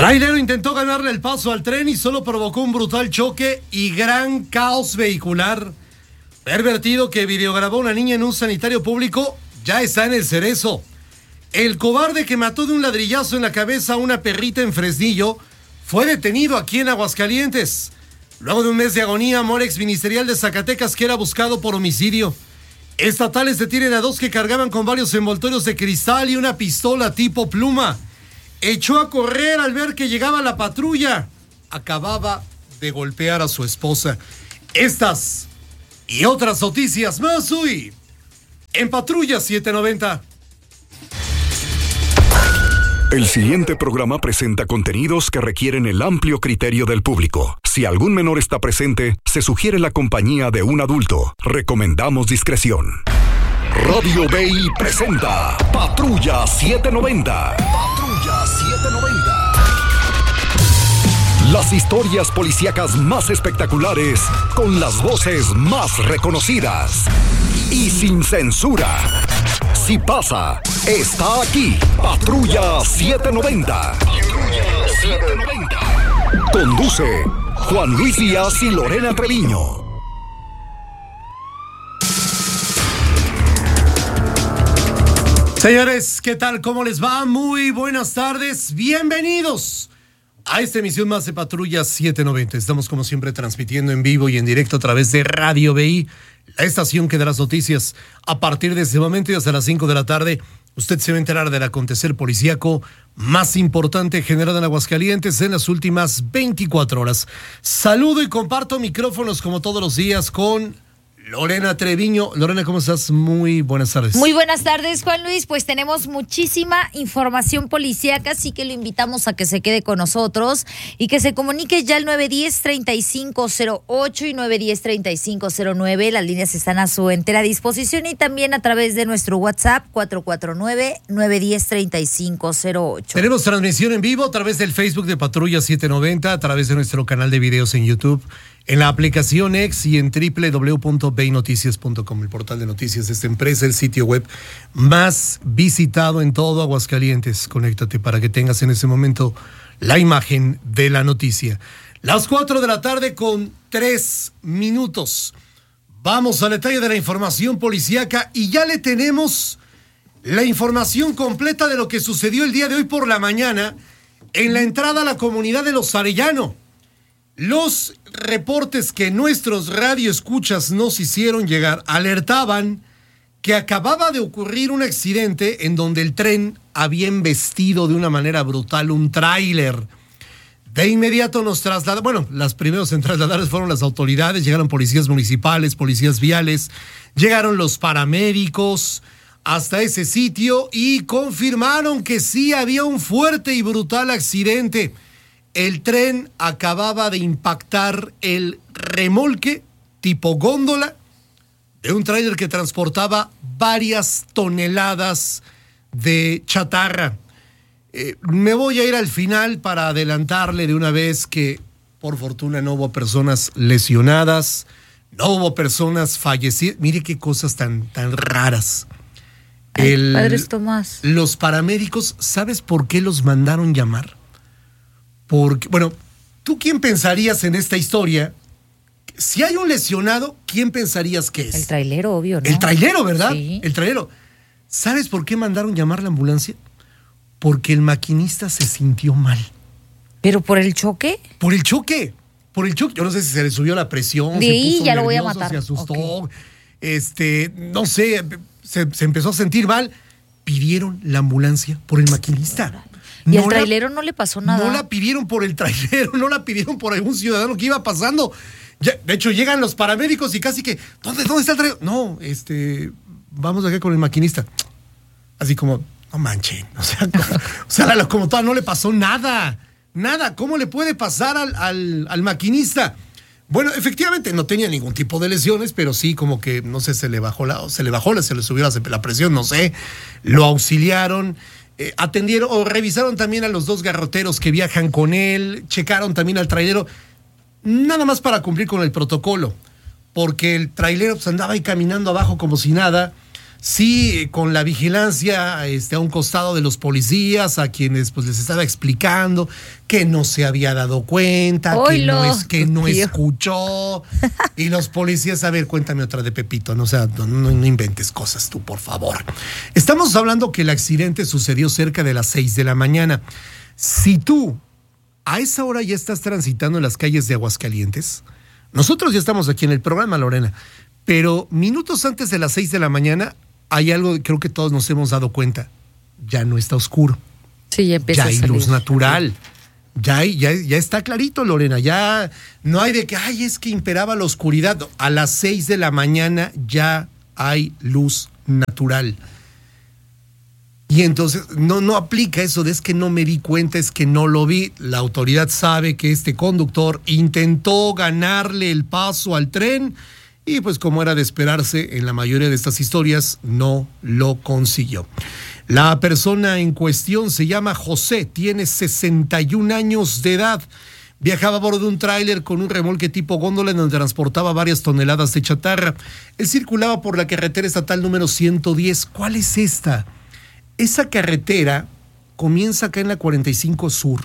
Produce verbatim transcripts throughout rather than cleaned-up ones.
Trailero intentó ganarle el paso al tren y solo provocó un brutal choque y gran caos vehicular. Pervertido que videograbó a una niña en un sanitario público ya está en el cerezo. El cobarde que mató de un ladrillazo en la cabeza a una perrita en Fresnillo fue detenido aquí en Aguascalientes. Luego de un mes de agonía, muere exministerial de Zacatecas que era buscado por homicidio. Estatales detienen a dos que cargaban con varios envoltorios de cristal y una pistola tipo pluma. Echó a correr al ver que llegaba la patrulla. Acababa de golpear a su esposa. Estas y otras noticias más hoy en Patrulla setecientos noventa. El siguiente programa presenta contenidos que requieren el amplio criterio del público. Si algún menor está presente, se sugiere la compañía de un adulto. Recomendamos discreción. Radio B I presenta Patrulla setecientos noventa. Patrulla setecientos noventa. Las historias policíacas más espectaculares con las voces más reconocidas y sin censura. Si pasa, está aquí. Patrulla setecientos noventa. Patrulla setecientos noventa. Conduce Juan Luis Díaz y Lorena Treviño. Señores, ¿qué tal? ¿Cómo les va? Muy buenas tardes. Bienvenidos a esta emisión más de Patrulla setecientos noventa. Estamos como siempre transmitiendo en vivo y en directo a través de Radio B I, la estación que da las noticias. A partir de este momento y hasta las cinco de la tarde, usted se va a enterar del acontecer policíaco más importante generado en Aguascalientes en las últimas veinticuatro horas. Saludo y comparto micrófonos como todos los días con Lorena Treviño. Lorena, ¿cómo estás? Muy buenas tardes. Muy buenas tardes, Juan Luis. Pues tenemos muchísima información policíaca, así que lo invitamos a que se quede con nosotros y que se comunique ya al nueve uno cero, tres cinco cero ocho y nueve uno cero, tres cinco cero nueve. Las líneas están a su entera disposición y también a través de nuestro WhatsApp cuatro cuatro nueve, nueve uno cero, tres cinco cero ocho. Tenemos transmisión en vivo a través del Facebook de Patrulla setecientos noventa, a través de nuestro canal de videos en YouTube, en la aplicación X y en doble u doble u doble u punto b i noticias punto com, el portal de noticias de esta empresa, el sitio web más visitado en todo Aguascalientes. Conéctate para que tengas en ese momento la imagen de la noticia. Las cuatro de la tarde con tres minutos. Vamos al detalle de la información policíaca y ya le tenemos la información completa de lo que sucedió el día de hoy por la mañana en la entrada a la comunidad de Los Arellano. Los reportes que nuestros radioescuchas nos hicieron llegar alertaban que acababa de ocurrir un accidente en donde el tren había embestido de una manera brutal un tráiler. De inmediato nos trasladaron, bueno, las primeros en trasladar fueron las autoridades, llegaron policías municipales, policías viales, llegaron los paramédicos hasta ese sitio y confirmaron que sí había un fuerte y brutal accidente. El tren acababa de impactar el remolque tipo góndola de un tráiler que transportaba varias toneladas de chatarra. Eh, me voy a ir al final para adelantarle de una vez que por fortuna no hubo personas lesionadas, no hubo personas fallecidas. Mire qué cosas tan, tan raras. Ay, el, Padres Tomás. Los paramédicos, ¿sabes por qué los mandaron llamar? Porque, bueno, ¿tú quién pensarías en esta historia? Si hay un lesionado, ¿quién pensarías que es? El trailero, obvio, ¿no? El trailero, ¿verdad? Sí. El trailero. ¿Sabes por qué mandaron llamar la ambulancia? Porque el maquinista se sintió mal. ¿Pero por el choque? Por el choque. Por el choque. Yo no sé si se le subió la presión, Sí, se puso ya lo voy a nervioso, matar. se asustó. Okay. Este, no sé, se, se empezó a sentir mal. Pidieron la ambulancia por el maquinista. ¿Y no al la, trailero no le pasó nada? No la pidieron por el trailero, no la pidieron por algún ciudadano que iba pasando. Ya, de hecho, llegan los paramédicos y casi que, ¿dónde, dónde está el trailero? No, este, vamos acá con el maquinista. Así como, no manchen. O sea, como, o sea como toda, no le pasó nada. Nada. ¿Cómo le puede pasar al, al, al maquinista? Bueno, efectivamente no tenía ningún tipo de lesiones, pero sí como que, no sé, se le bajó la, se le bajó, se le subió la, la presión, no sé. Lo auxiliaron. Eh, atendieron o revisaron también a los dos garroteros que viajan con él, checaron también al trailero, nada más para cumplir con el protocolo, porque el trailero pues, andaba ahí caminando abajo como si nada, Sí, con la vigilancia este, a un costado de los policías, a quienes pues les estaba explicando que no se había dado cuenta, que no, es, que no escuchó. Y los policías, a ver, cuéntame otra de Pepito, no, o sea, no, no, no inventes cosas tú, por favor. Estamos hablando que el accidente sucedió cerca de las seis de la mañana. Si tú a esa hora ya estás transitando en las calles de Aguascalientes, nosotros ya estamos aquí en el programa, Lorena, pero minutos antes de las seis de la mañana hay algo que creo que todos nos hemos dado cuenta. Ya no está oscuro. Sí, ya empieza ya hay a salir luz natural. Ya, hay, ya, ya está clarito, Lorena. Ya no hay de que, ay, es que imperaba la oscuridad. A las seis de la mañana ya hay luz natural. Y entonces no, no aplica eso de es que no me di cuenta, es que no lo vi. La autoridad sabe que este conductor intentó ganarle el paso al tren y pues como era de esperarse en la mayoría de estas historias, no lo consiguió. La persona en cuestión se llama José, tiene sesenta y un años de edad. Viajaba a bordo de un tráiler con un remolque tipo góndola en donde transportaba varias toneladas de chatarra. Él circulaba por la carretera estatal número ciento diez. ¿Cuál es esta? Esa carretera comienza acá en la cuarenta y cinco Sur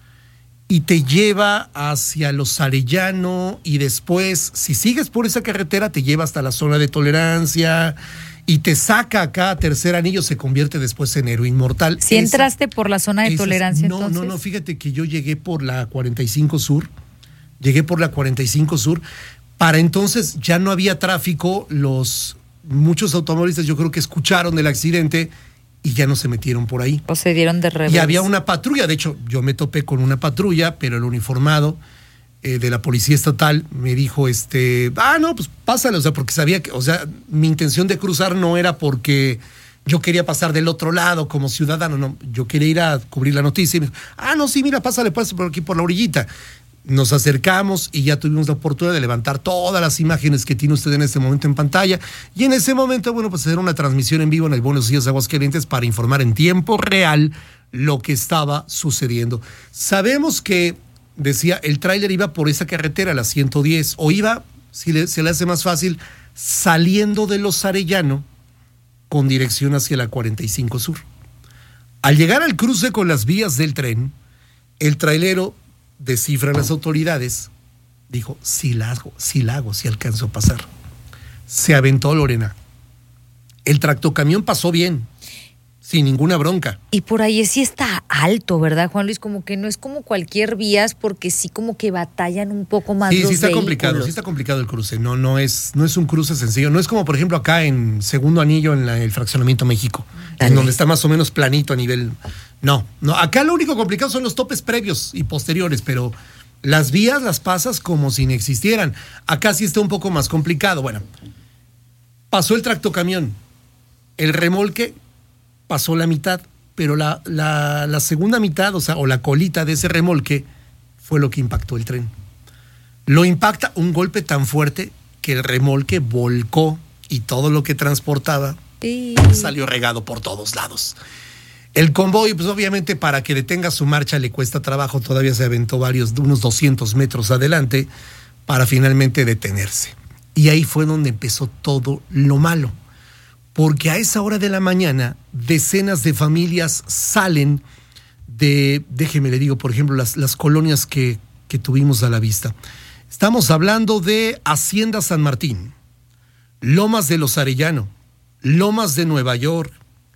y te lleva hacia Los Arellano y después, si sigues por esa carretera, te lleva hasta la zona de Tolerancia y te saca acá a Tercer Anillo, se convierte después en Héroe Inmortal. ¿Si esa, entraste por la zona de esas, Tolerancia no, entonces? No, no, fíjate que yo llegué por la cuarenta y cinco Sur, llegué por la cuarenta y cinco Sur, para entonces ya no había tráfico, los muchos automovilistas yo creo que escucharon del accidente y ya no se metieron por ahí. O se dieron de revés. Y había una patrulla, de hecho, yo me topé con una patrulla, pero el uniformado eh, de la policía estatal me dijo, este, ah, no, pues pásale, o sea, porque sabía que, o sea, mi intención de cruzar no era porque yo quería pasar del otro lado como ciudadano, no, yo quería ir a cubrir la noticia. Y me dijo, ah, no, sí, mira, pásale, pásale por aquí, por la orillita. Nos acercamos y ya tuvimos la oportunidad de levantar todas las imágenes que tiene usted en este momento en pantalla. Y en ese momento, bueno, pues hacer una transmisión en vivo en el Buenos Días Aguascalientes para informar en tiempo real lo que estaba sucediendo. Sabemos que, decía, el tráiler iba por esa carretera, la ciento diez, o iba, si le, se le hace más fácil, saliendo de Los Arellano con dirección hacia la cuarenta y cinco Sur. Al llegar al cruce con las vías del tren, el trailero, descifran las autoridades, dijo, sí la hago, sí la hago, sí alcanzó a pasar. Se aventó, Lorena. El tractocamión pasó bien, sin ninguna bronca. Y por ahí sí está alto, ¿verdad, Juan Luis? Como que no es como cualquier vías, porque sí como que batallan un poco más sí, los sí está vehículos. complicado, sí está complicado el cruce. No, no es, no es un cruce sencillo. No es como, por ejemplo, acá en Segundo Anillo, en la, el Fraccionamiento México, en donde está más o menos planito a nivel. No, no. Acá lo único complicado son los topes previos y posteriores, pero las vías las pasas como si no existieran. Acá sí está un poco más complicado. Bueno, pasó el tractocamión, el remolque pasó la mitad, pero la, la, la segunda mitad, o sea, o la colita de ese remolque fue lo que impactó el tren. Lo impacta un golpe tan fuerte que el remolque volcó y todo lo que transportaba sí. salió regado por todos lados. El convoy, pues obviamente para que detenga su marcha le cuesta trabajo, todavía se aventó varios, unos doscientos metros adelante para finalmente detenerse. Y ahí fue donde empezó todo lo malo. Porque a esa hora de la mañana, decenas de familias salen de, déjeme le digo, por ejemplo, las, las colonias que, que tuvimos a la vista. Estamos hablando de Hacienda San Martín, Lomas de Los Arellano, Lomas de Nueva York,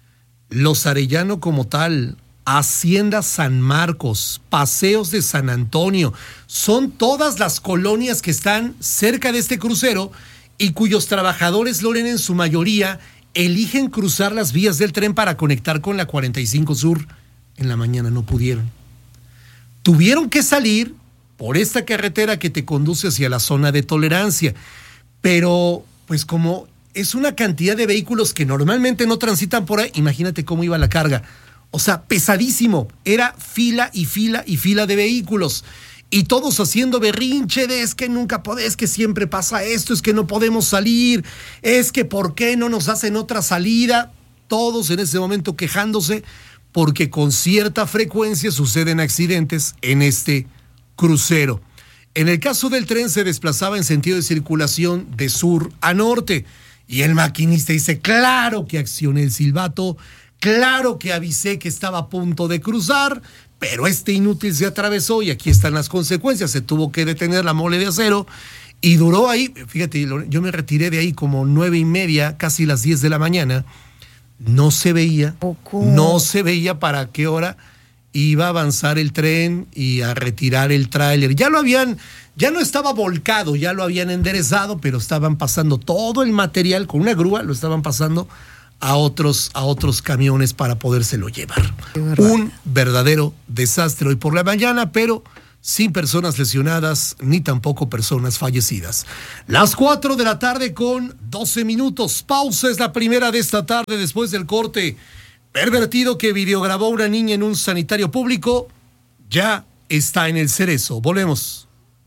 Los Arellano como tal, Hacienda San Marcos, Paseos de San Antonio. Son todas las colonias que están cerca de este crucero y cuyos trabajadores, Lorena, en su mayoría, eligen cruzar las vías del tren para conectar con la cuarenta y cinco Sur. En la mañana no pudieron. Tuvieron que salir por esta carretera que te conduce hacia la zona de Tolerancia. Pero, pues como es una cantidad de vehículos que normalmente no transitan por ahí, imagínate cómo iba la carga. O sea, pesadísimo. Era fila y fila y fila de vehículos. Y todos haciendo berrinche de es que nunca podés, es que siempre pasa esto, es que no podemos salir, es que ¿por qué no nos hacen otra salida? Todos en ese momento quejándose porque con cierta frecuencia suceden accidentes en este crucero. En el caso del tren se desplazaba en sentido de circulación de sur a norte Y el maquinista dice, claro que accioné el silbato, claro que avisé que estaba a punto de cruzar, pero este inútil se atravesó y aquí están las consecuencias. Se tuvo que detener la mole de acero y duró ahí, fíjate, yo me retiré de ahí como nueve y media, casi las diez de la mañana. No se veía, Poco. no se veía para qué hora iba a avanzar el tren y a retirar el tráiler. Ya lo habían, ya no estaba volcado, ya lo habían enderezado, pero estaban pasando todo el material con una grúa, lo estaban pasando a otros, a otros camiones para podérselo llevar. Un verdadero desastre hoy por la mañana, pero sin personas lesionadas ni tampoco personas fallecidas. Las cuatro de la tarde con doce minutos. Pausa, es la primera de esta tarde después del corte. Pervertido que videograbó a una niña en un sanitario público ya está en el cerezo. Volvemos.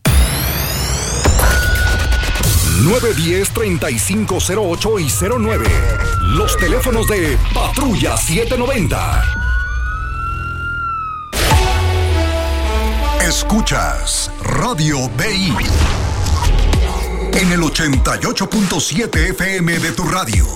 nueve diez, treinta y cinco cero ocho y cero nueve. Los teléfonos de Patrulla setecientos noventa. Escuchas Radio B I en el ochenta y ocho punto siete F M de tu radio.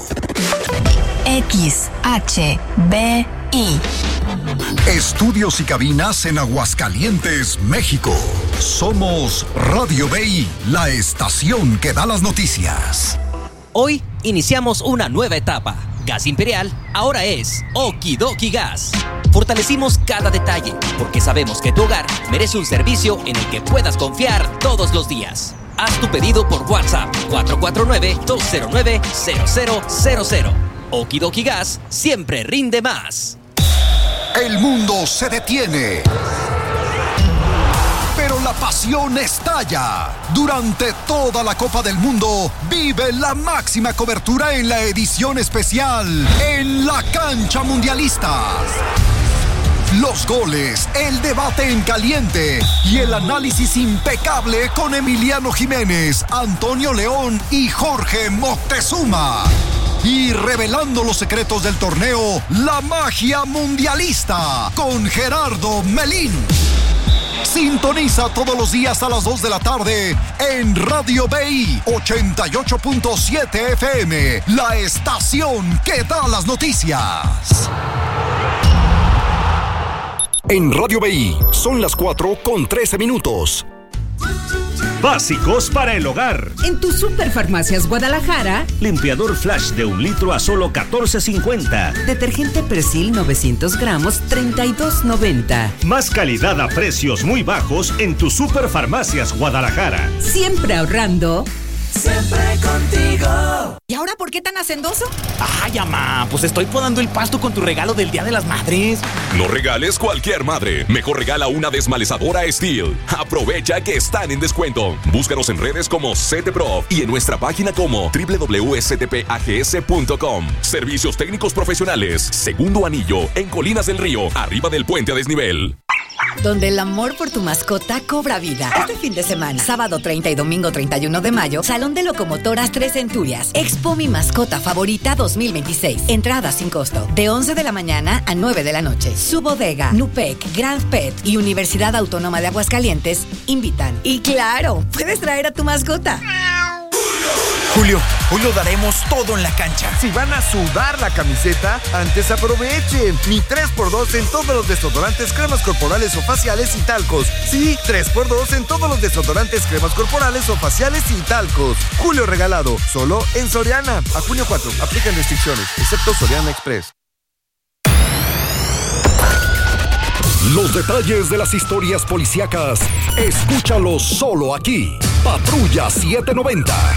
X H B I. Estudios y cabinas en Aguascalientes, México. Somos Radio B I, la estación que da las noticias. Hoy iniciamos una nueva etapa. Gas Imperial ahora es Okidoki Gas. Fortalecimos cada detalle porque sabemos que tu hogar merece un servicio en el que puedas confiar todos los días. Haz tu pedido por WhatsApp cuatro cuatro nueve, dos cero nueve, cero cero cero cero. Okidoki Gas siempre rinde más. El mundo se detiene, pero la pasión estalla. Durante toda la Copa del Mundo, vive la máxima cobertura en la edición especial En la Cancha Mundialista. Los goles, el debate en caliente y el análisis impecable con Emiliano Jiménez, Antonio León y Jorge Moctezuma. Y revelando los secretos del torneo, la magia mundialista con Gerardo Melín. Sintoniza todos los días a las dos de la tarde en Radio B I ochenta y ocho punto siete F M, la estación que da las noticias. En Radio B I son las cuatro con trece minutos. Básicos para el hogar. En tu Superfarmacias Guadalajara, limpiador Flash de un litro a solo catorce cincuenta. Detergente Persil novecientos gramos, treinta y dos noventa. Más calidad a precios muy bajos en tu Superfarmacias Guadalajara. Siempre ahorrando. Siempre contigo. ¿Y ahora por qué tan hacendoso? Ay, mamá, pues estoy podando el pasto con tu regalo del Día de las Madres. No regales cualquier madre. Mejor regala una desmalezadora Steel. Aprovecha que están en descuento. Búscanos en redes como CTPro y en nuestra página como doble u doble u doble u punto s t p a g s punto com. Servicios técnicos profesionales. Segundo anillo en Colinas del Río, arriba del puente a desnivel. Donde el amor por tu mascota cobra vida. Este fin de semana, sábado treinta y domingo treinta y uno de mayo, Salón de Locomotoras Tres Centurias. Expo Mi Mascota Favorita dos mil veintiséis. Entrada sin costo. De once de la mañana a nueve de la noche. Su bodega, Nupec, Grand Pet y Universidad Autónoma de Aguascalientes invitan. Y claro, puedes traer a tu mascota. Julio, hoy lo daremos todo en la cancha. Si van a sudar la camiseta, antes aprovechen. Mi tres por dos en todos los desodorantes, cremas corporales o faciales y talcos. Sí, tres por dos en todos los desodorantes, cremas corporales o faciales y talcos. Julio regalado, solo en Soriana. A junio cuatro, aplican restricciones, excepto Soriana Express. Los detalles de las historias policíacas, escúchalos solo aquí. Patrulla setecientos noventa.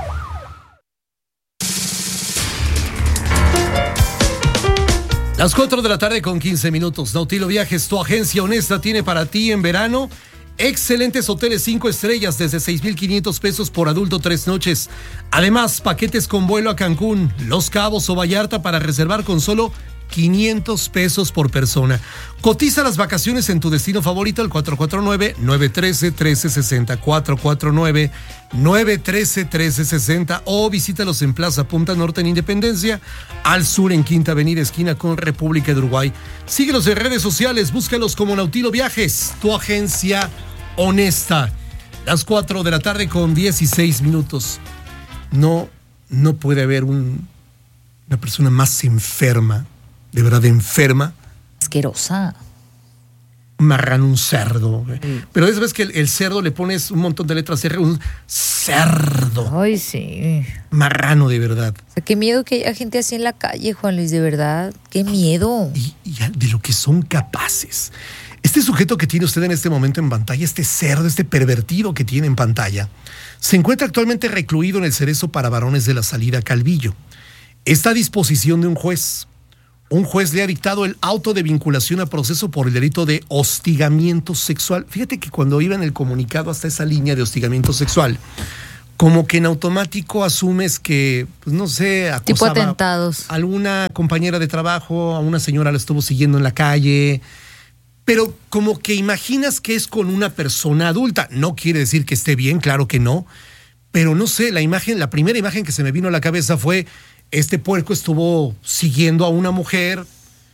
Las cuatro de la tarde con quince minutos. Nautilo Viajes, tu agencia honesta, tiene para ti en verano excelentes hoteles cinco estrellas desde seis mil quinientos pesos por adulto tres noches. Además, paquetes con vuelo a Cancún, Los Cabos o Vallarta para reservar con solo quinientos pesos por persona. Cotiza las vacaciones en tu destino favorito al cuatro cuatro nueve, nueve uno tres, uno tres seis cero, cuatro cuatro nueve, nueve uno tres, uno tres seis cero o visítalos en Plaza Punta Norte en Independencia, al sur en Quinta Avenida esquina con República de Uruguay. Síguelos en redes sociales, búscalos como Nautilo Viajes, tu agencia honesta. Las cuatro de la tarde con dieciséis minutos. No no puede haber un, una persona más enferma, de verdad enferma. Asquerosa. Un marrano, un cerdo. Sí. Pero es vez que el, el cerdo le pones un montón de letras R, un cerdo. Ay, sí. Marrano, de verdad. O sea, qué miedo que haya gente así en la calle, Juan Luis, de verdad. Qué miedo. Y, y de lo que son capaces. Este sujeto que tiene usted en este momento en pantalla, este cerdo, este pervertido que tiene en pantalla, se encuentra actualmente recluido en el Cerezo para Varones de la Salida Calvillo. Está a disposición de un juez. Un juez le ha dictado el auto de vinculación a proceso por el delito de hostigamiento sexual. Fíjate que cuando iba en el comunicado hasta esa línea de hostigamiento sexual, como que en automático asumes que, pues no sé, acosaba tipo atentados. A alguna compañera de trabajo, a una señora la estuvo siguiendo en la calle, pero como que imaginas que es con una persona adulta. No quiere decir que esté bien, claro que no, pero no sé, la imagen, la primera imagen que se me vino a la cabeza fue: este puerco estuvo siguiendo a una mujer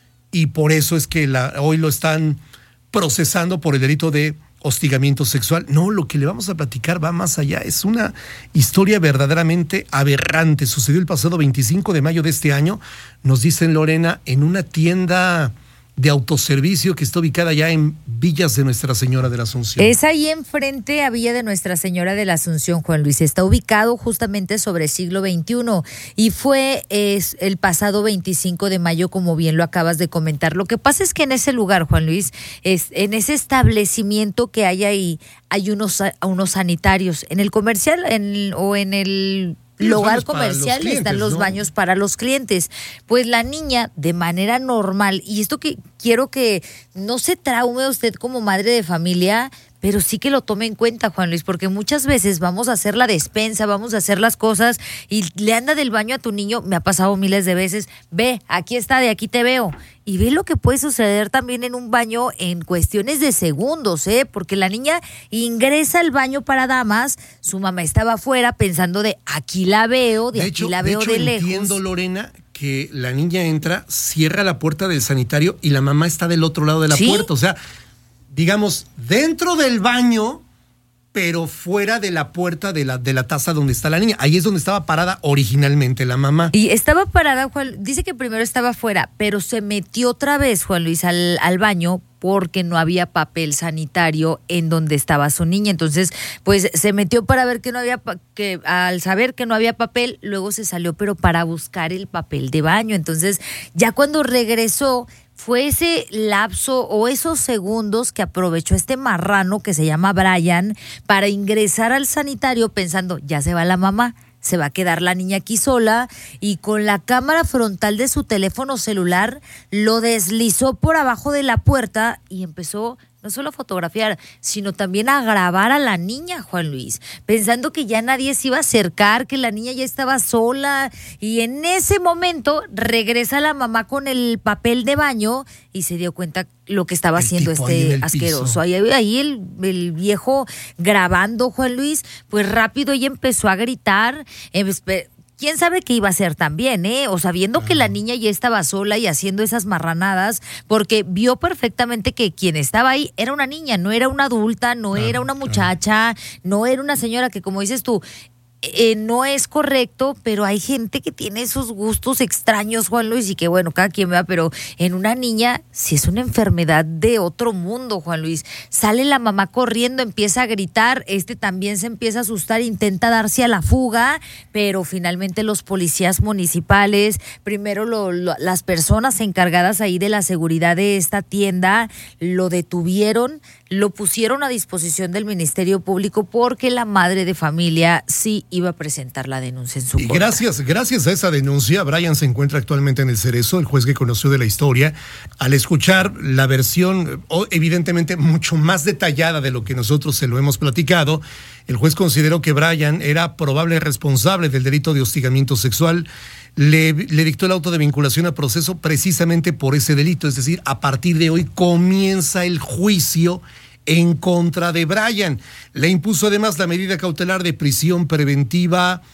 y por eso es que la, hoy lo están procesando por el delito de hostigamiento sexual. No, lo que le vamos a platicar va más allá. Es una historia verdaderamente aberrante. Sucedió el pasado veinticinco de mayo de este año, nos dicen, Lorena, en una tienda de autoservicio que está ubicada ya en Villas de Nuestra Señora de la Asunción. Es ahí enfrente a Villa de Nuestra Señora de la Asunción, Juan Luis. Está ubicado justamente sobre siglo veintiuno y fue es, el pasado veinticinco de mayo, como bien lo acabas de comentar. Lo que pasa es que en ese lugar, Juan Luis, es, en ese establecimiento que hay ahí, hay unos, unos sanitarios. En el comercial en, o en el lugar comercial clientes, están los ¿no? baños para los clientes. Pues la niña, de manera normal, y esto que quiero que no se traume usted como madre de familia, pero sí que lo tome en cuenta, Juan Luis, porque muchas veces vamos a hacer la despensa, vamos a hacer las cosas y le anda del baño a tu niño. Me ha pasado miles de veces. Ve, aquí está, de aquí te veo. Y ve lo que puede suceder también en un baño en cuestiones de segundos, ¿eh? Porque la niña ingresa al baño para damas, su mamá estaba afuera pensando de aquí la veo, de, de hecho, aquí la veo de, hecho, de lejos. Entiendo, Lorena, que la niña entra, cierra la puerta del sanitario y la mamá está del otro lado de la ¿Sí? puerta. O sea, digamos, dentro del baño, pero fuera de la puerta de la, de la taza donde está la niña. Ahí es donde estaba parada originalmente la mamá. Y estaba parada, Juan, dice que primero estaba fuera, pero se metió otra vez, Juan Luis, al, al baño porque no había papel sanitario en donde estaba su niña. Entonces, pues se metió para ver que no había, que al saber que no había papel, luego se salió, pero para buscar el papel de baño. Entonces, ya cuando regresó, fue ese lapso o esos segundos que aprovechó este marrano que se llama Brian para ingresar al sanitario pensando, ya se va la mamá, se va a quedar la niña aquí sola, y con la cámara frontal de su teléfono celular lo deslizó por abajo de la puerta y empezó no solo a fotografiar, sino también a grabar a la niña, Juan Luis, pensando que ya nadie se iba a acercar, que la niña ya estaba sola, y en ese momento regresa la mamá con el papel de baño y se dio cuenta lo que estaba el haciendo este asqueroso. Ahí, ahí el, el viejo grabando, Juan Luis, pues rápido ella empezó a gritar, eh, ¿quién sabe qué iba a hacer también, eh? O sabiendo que la niña ya estaba sola y haciendo esas marranadas, porque vio perfectamente que quien estaba ahí era una niña, no era una adulta, no claro, era una muchacha, claro. no era una señora que, como dices tú, Eh, no es correcto, pero hay gente que tiene esos gustos extraños, Juan Luis, y que bueno, cada quien vea, pero en una niña sí es una enfermedad de otro mundo, Juan Luis. Sale la mamá corriendo, empieza a gritar, este también se empieza a asustar, intenta darse a la fuga, pero finalmente los policías municipales, primero lo, lo, las personas encargadas ahí de la seguridad de esta tienda, lo detuvieron, lo pusieron a disposición del Ministerio Público porque la madre de familia sí iba a presentar la denuncia en su contra. Y gracias, gracias a esa denuncia, Brian se encuentra actualmente en el Cerezo, el juez que conoció de la historia. Al escuchar la versión, evidentemente mucho más detallada de lo que nosotros se lo hemos platicado, el juez consideró que Brian era probable responsable del delito de hostigamiento sexual. Le, le dictó el auto de vinculación a proceso precisamente por ese delito, es decir, a partir de hoy comienza el juicio en contra de Brian. Le impuso además la medida cautelar de prisión preventiva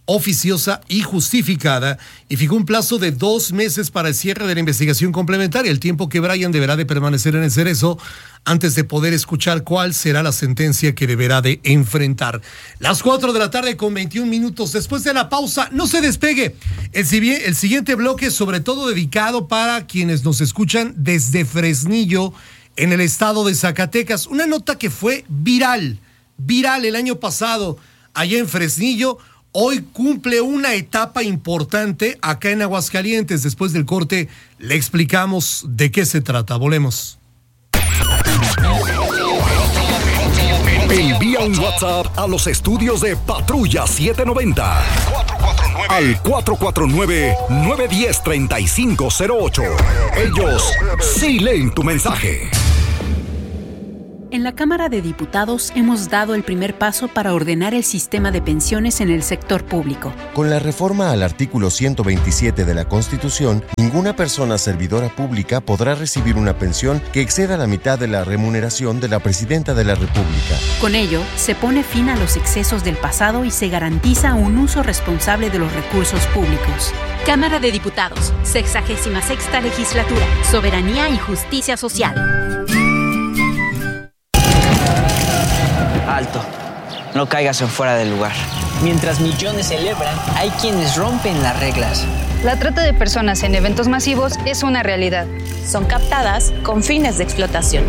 oficiosa y justificada y fijó un plazo de dos meses para el cierre de la investigación complementaria, el tiempo que Brian deberá de permanecer en el cerezo antes de poder escuchar cuál será la sentencia que deberá de enfrentar. Las cuatro de la tarde con veintiún minutos. Después de la pausa, no se despegue. El, el siguiente bloque es sobre todo dedicado para quienes nos escuchan desde Fresnillo, en el estado de Zacatecas. Una nota que fue viral, viral el año pasado, allá en Fresnillo. Hoy cumple una etapa importante acá en Aguascalientes. Después del corte le explicamos de qué se trata. Volvemos. Envía un WhatsApp a los estudios de Patrulla setecientos noventa al cuatro cuatro nueve, nueve uno cero, tres cinco cero ocho. Ellos sí leen tu mensaje. En la Cámara de Diputados hemos dado el primer paso para ordenar el sistema de pensiones en el sector público. Con la reforma al artículo ciento veintisiete de la Constitución, ninguna persona servidora pública podrá recibir una pensión que exceda la mitad de la remuneración de la Presidenta de la República. Con ello, se pone fin a los excesos del pasado y se garantiza un uso responsable de los recursos públicos. Cámara de Diputados, sexagésima sexta legislatura, soberanía y justicia social. Alto, no caigas en fuera del lugar. Mientras millones celebran, hay quienes rompen las reglas. La trata de personas en eventos masivos es una realidad. Son captadas con fines de explotación.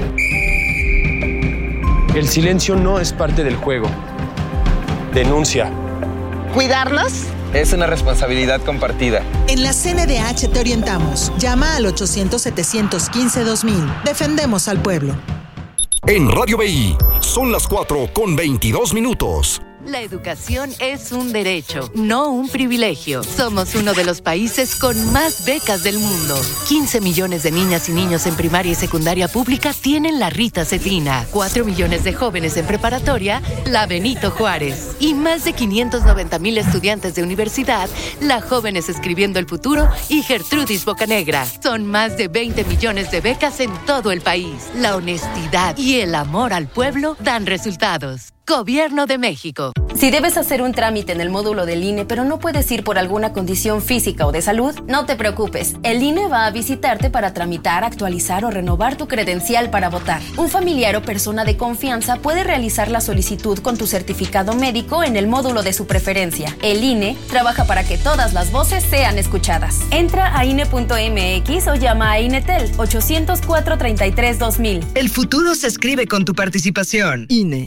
El silencio no es parte del juego. Denuncia. ¿Cuidarnos? Es una responsabilidad compartida. En la C N D H te orientamos. Llama al ochocientos, setecientos quince, dos mil. Defendemos al pueblo. En Radio B I son las cuatro con veintidós minutos. La educación es un derecho, no un privilegio. Somos uno de los países con más becas del mundo. quince millones de niñas y niños en primaria y secundaria pública tienen la Rita Cetina. cuatro millones de jóvenes en preparatoria, la Benito Juárez. Y más de quinientos noventa mil estudiantes de universidad, la Jóvenes Escribiendo el Futuro y Gertrudis Bocanegra. Son más de veinte millones de becas en todo el país. La honestidad y el amor al pueblo dan resultados. Gobierno de México. Si debes hacer un trámite en el módulo del I N E, pero no puedes ir por alguna condición física o de salud, no te preocupes. El I N E va a visitarte para tramitar, actualizar o renovar tu credencial para votar. Un familiar o persona de confianza puede realizar la solicitud con tu certificado médico en el módulo de su preferencia. El I N E trabaja para que todas las voces sean escuchadas. Entra a I N E punto M X o llama a INETEL ochocientos cuatro, treinta y tres, dos mil. El futuro se escribe con tu participación. I N E.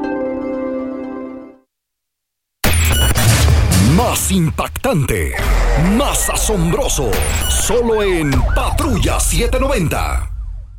Más impactante, más asombroso, solo en Patrulla setecientos noventa.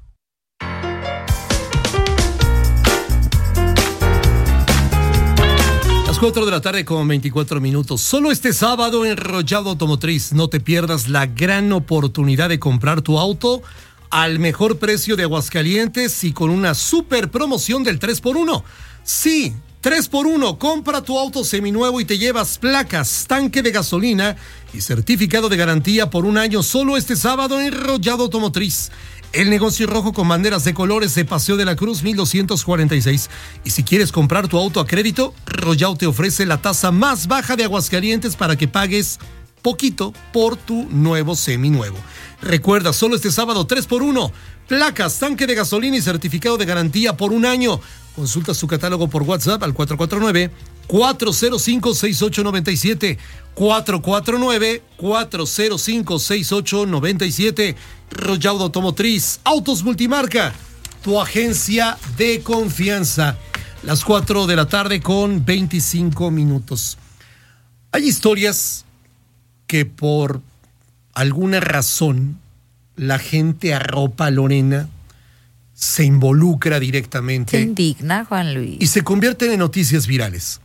Las cuatro de la tarde con veinticuatro minutos. Solo este sábado en Rollado Automotriz. No te pierdas la gran oportunidad de comprar tu auto al mejor precio de Aguascalientes y con una super promoción del tres por uno. Sí, tres por uno, compra tu auto seminuevo y te llevas placas, tanque de gasolina y certificado de garantía por un año solo este sábado en Rollado Automotriz. El negocio rojo con banderas de colores de Paseo de la Cruz mil doscientos cuarenta y seis. Y si quieres comprar tu auto a crédito, Rollado te ofrece la tasa más baja de Aguascalientes para que pagues poquito por tu nuevo seminuevo. Recuerda, solo este sábado tres por uno, placas, tanque de gasolina y certificado de garantía por un año. Consulta su catálogo por WhatsApp al cuatro cuatro nueve, cuatro cero cinco, seis ocho nueve siete, cuatro cuatro nueve, cuatro cero cinco, seis ocho nueve siete. Rollado Automotriz, Autos Multimarca, tu agencia de confianza. Las cuatro de la tarde con veinticinco minutos. Hay historias que por alguna razón la gente arropa a Lorena, se involucra directamente. Se indigna, Juan Luis. Y se convierten en noticias virales.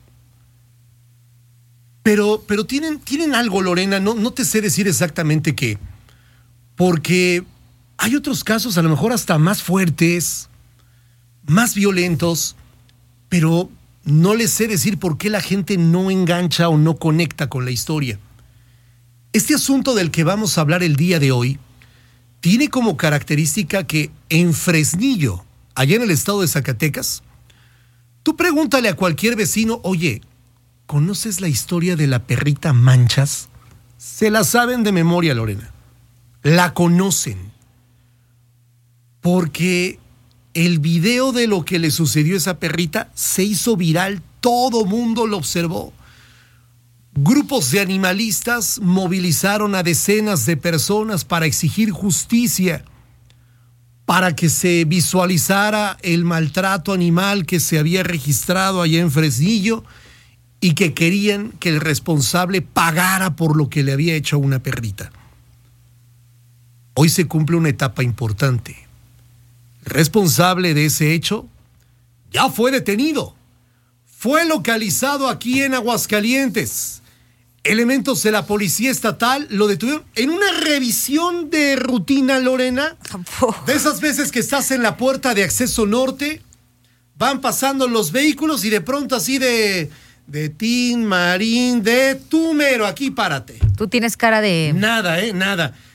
Pero, pero tienen, tienen algo, Lorena, no, no te sé decir exactamente qué. Porque hay otros casos, a lo mejor hasta más fuertes, más violentos, pero no les sé decir por qué la gente no engancha o no conecta con la historia. Este asunto del que vamos a hablar el día de hoy tiene como característica que en Fresnillo, allá en el estado de Zacatecas, tú pregúntale a cualquier vecino, oye, ¿conoces la historia de la perrita Manchas? Se la saben de memoria, Lorena. La conocen. Porque el video de lo que le sucedió a esa perrita se hizo viral, todo mundo lo observó. Grupos de animalistas movilizaron a decenas de personas para exigir justicia, para que se visualizara el maltrato animal que se había registrado allá en Fresnillo y que querían que el responsable pagara por lo que le había hecho a una perrita. Hoy se cumple una etapa importante. El responsable de ese hecho ya fue detenido. Fue localizado aquí en Aguascalientes. Elementos de la policía estatal lo detuvieron en una revisión de rutina, Lorena. De esas veces que estás en la puerta de acceso norte, van pasando los vehículos y de pronto así de, de Tin Marín, de tú mero, aquí párate. Tú tienes cara de... Nada, eh, nada.